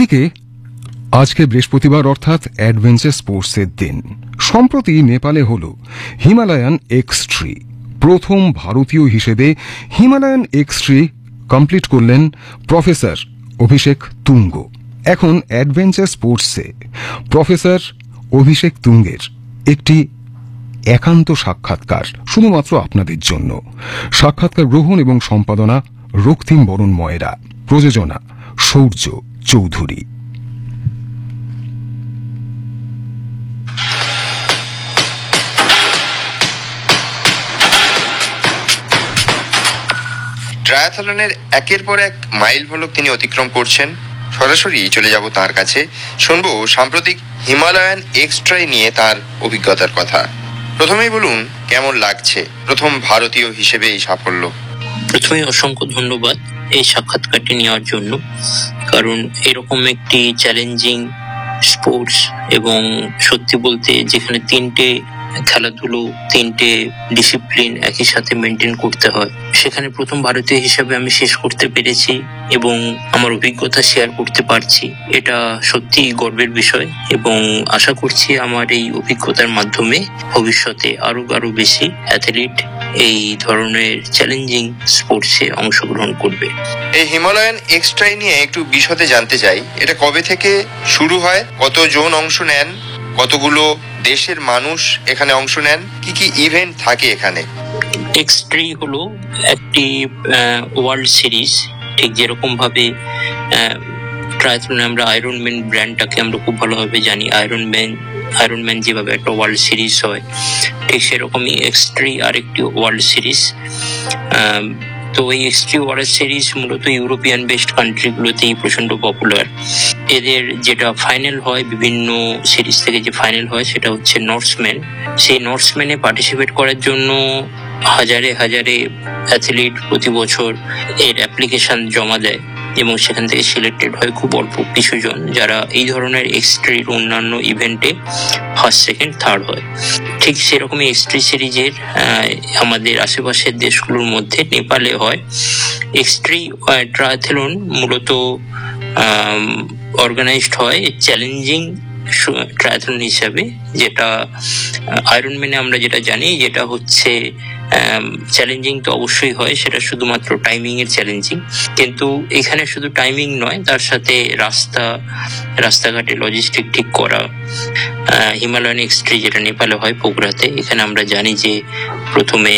অন্যদিকে আজকে বৃহস্পতিবার অর্থাৎ অ্যাডভেঞ্চার স্পোর্টসের দিন। সম্প্রতি নেপালে হল হিমালয়ান এক্স3। প্রথম ভারতীয় হিসেবে হিমালয়ান এক্স3 কমপ্লিট করলেন প্রফেসর অভিষেক তুঙ্গ। এখন অ্যাডভেঞ্চার স্পোর্টসে প্রফেসর অভিষেক তুঙ্গের একটি একান্ত সাক্ষাৎকার শুধুমাত্র আপনাদের জন্য। সাক্ষাৎকার গ্রহণ এবং সম্পাদনা রক্তিম বরণ ময়রা, প্রযোজনা সৌর্য চৌধুরী। ট্রায়াথলনের একের পর এক মাইল ফলক তিনি অতিক্রম করছেন। সরাসরি চলে যাব তার কাছে, শুনবো সাম্প্রতিক হিমালয়ান এক্স3 নিয়ে তার অভিজ্ঞতার কথা। প্রথমেই বলুন, কেমন লাগছে প্রথম ভারতীয় হিসেবে এই সাফল্য? প্রথমে অসংখ্য ধন্যবাদ এই সাক্ষাৎকারটি নেওয়ার জন্য, কারণ এরকম একটি চ্যালেঞ্জিং স্পোর্টস এবং সত্যি বলতে যেখানে তিনটে খেলাধুলো, তিনটে ডিসিপ্লিন একই সাথে মেনটেন করতে হয়, সেখানে প্রথম ভারতীয় হিসেবে আমি শেষ করতে পেরেছি এবং আমার অভিজ্ঞতা শেয়ার করতে পারছি। এটা সত্যি গর্বের বিষয় এবং আশা করছি আমার এই অভিজ্ঞতার মাধ্যমে ভবিষ্যতে আরো বেশি অ্যাথলিট এই ধরনের চ্যালেঞ্জিং স্পোর্টসে অংশগ্রহণ করবে। এই হিমালয়ান এক্স3 নিয়ে একটু বিশদে জানতে চাই। এটা কবে থেকে শুরু হয়, কতজন অংশ নেন, কতগুলো দেশের মানুষ এখানে অংশ নেন, কি কি ইভেন্ট থাকে এখানে? এক্স3 হলো একটি ওয়ার্ল্ড সিরিজ, ঠিক যেরকম ভাবে ট্রায়াথলনে আমরা আয়রনম্যান ব্র্যান্ডটাকে আমরা খুব ভালোভাবে জানি। আয়রনম্যান যেভাবে একটা ওয়ার্ল্ড সিরিজ হয়, ঠিক সেরকমই এক্স3 আরেকটি ওয়ার্ল্ড সিরিজ। তো এই এক্স3 ওয়ার্ল্ড সিরিজ মূলত ইউরোপিয়ান বেসড কান্ট্রিগুলোতেই প্রচন্ড পপুলার। এদের যেটা ফাইনাল হয়, বিভিন্ন সিরিজ থেকে যে ফাইনাল হয় সেটা হচ্ছে নর্সম্যান। সেই নর্সম্যানে পার্টিসিপেট করার জন্য হাজারে অ্যাথলিট প্রতি বছর এর অ্যাপ্লিকেশন জমা দেয় এবং সেখান থেকে সিলেক্টেড হয় খুব অল্প কিছু জন, যারা এই ধরনের এক্স3 অন্যান্য ইভেন্টে ফার্স্ট, সেকেন্ড, থার্ড হয়। ঠিক সেরকমই এক্স3 সিরিজের আমাদের আশেপাশের দেশগুলোর মধ্যে নেপালে হয়। এক্স3 ট্রায়াথলন মূলত অর্গানাইজড হয় চ্যালেঞ্জিং ট্রায়াথলন হিসাবে, যেটা আয়রনম্যানে আমরা যেটা জানি, যেটা হচ্ছে চ্যালেঞ্জিং তো অবশ্যই হয়, সেটা শুধুমাত্র টাইমিং এর চ্যালেঞ্জিং। কিন্তু এখানে শুধু টাইমিং নয়, তার সাথে রাস্তাঘাটে লজিস্টিক ঠিক করা। হিমালয়ান এক্স3 যেটা নেপালে হয় পোখরাতে, এখানে আমরা জানি যে প্রথমে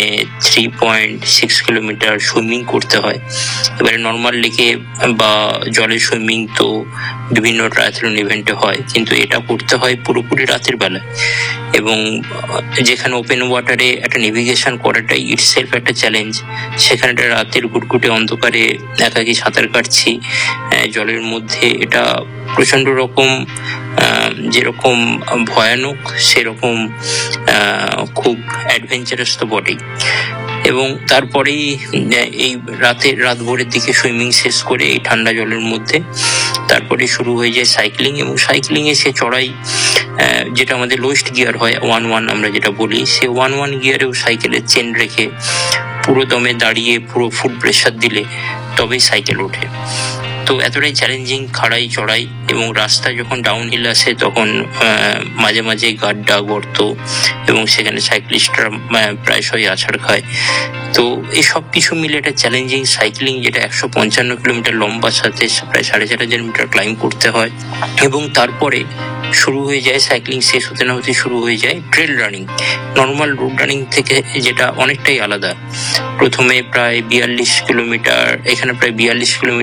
3.6 কিলোমিটার সুইমিং করতে হয়। এবারে নর্মাল লেকে বা জলে সুইমিং তো বিভিন্ন ট্রায়াথলন ইভেন্টে হয়, কিন্তু এটা করতে হয় পুরোপুরি রাতের বেলায়। এবং যেখানে ওপেন ওয়াটারে একটা নেভিগেশন করাটাই ইটসেলফ একটা চ্যালেঞ্জ, সেখানে একটা রাতের ঘুটঘুটে অন্ধকারে একাকী সাঁতার কাটছি জলের মধ্যে, এটা প্রচন্ড রকম যেরকম ভয়ানক সেরকম খুব অ্যাডভেঞ্চারাস তো বটেই। এবং তারপরেই এই রাত ভোরের দিকে সুইমিং শেষ করে এই ঠান্ডা জলের মধ্যে তারপরে শুরু হয়ে যায় সাইক্লিং। এবং সাইক্লিং এ সে চড়াই, যেটা আমাদের লোয়েস্ট গিয়ার হয় 1-1 আমরা যেটা বলি, সে 1-1 গিয়ারেও সাইকেলের চেন রেখে পুরো দমে দাঁড়িয়ে পুরো ফুল প্রেসার দিলে তবেই সাইকেল ওঠে। তো এতটাই চ্যালেঞ্জিং খাড়াই চড়াই, এবং রাস্তা যখন ডাউন হিল আসে তখন মাঝে মাঝে গাড্ডা গর্ত, এবং সেখানে সাইক্লিস্টরা প্রায়শই আছাড় খায়। তো এই সব কিছু মিলে একটা চ্যালেঞ্জিং সাইক্লিং, যেটা 155 কিলোমিটার লম্বা, সাথে প্রায় 4,500 মিটার ক্লাইম্ব করতে হয়। এবং তারপরে শুরু হয়ে যায় সাইক্লিং শেষ হতে না হতে শুরু হয়ে যায় trail running. Normal road running থেকে যেটা অনেকটাই আলাদা। প্রথমে প্রায় 42 কিলোমিটার, এখানে প্রায় 42 কিলোমিটার